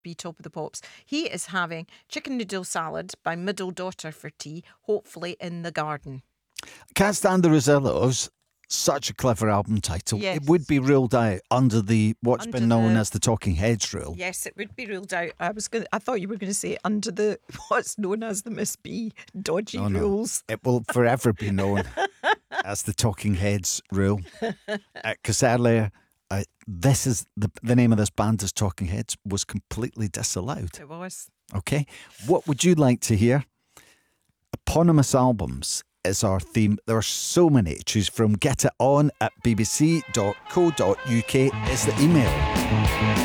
be top of the pops. He is having chicken noodle salad by Middle Daughter for tea, hopefully in the garden. Can't Stand the Rosillos. Such a clever album title. Yes. It would be ruled out under what's Under been known the- as the Talking Heads rule. Yes, it would be ruled out. I thought you were going to say under the what's known as the Miss B dodgy rules. It will forever be known as the Talking Heads rule. Because earlier, this is the name of this band is Talking Heads was completely disallowed. It was. Okay. What would you like to hear? Eponymous albums is our theme. There are so many to choose from. Get it on at bbc.co.uk is the email.